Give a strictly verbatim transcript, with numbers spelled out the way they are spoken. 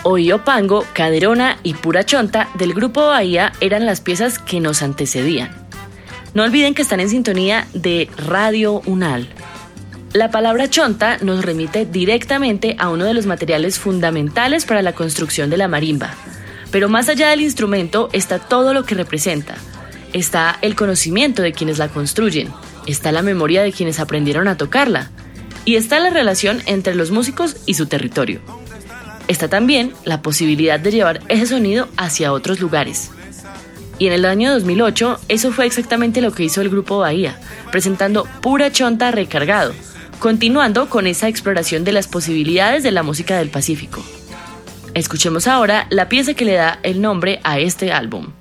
Oío Pango, Caderona y Pura Chonta del Grupo Bahía eran las piezas que nos antecedían. No olviden que están en sintonía de Radio Unal. La palabra chonta nos remite directamente a uno de los materiales fundamentales para la construcción de la marimba. Pero más allá del instrumento está todo lo que representa. Está el conocimiento de quienes la construyen, está la memoria de quienes aprendieron a tocarla, y está la relación entre los músicos y su territorio. Está también la posibilidad de llevar ese sonido hacia otros lugares. Y en el año dos mil ocho, eso fue exactamente lo que hizo el Grupo Bahía, presentando Pura Chonta Recargado, continuando con esa exploración de las posibilidades de la música del Pacífico. Escuchemos ahora la pieza que le da el nombre a este álbum.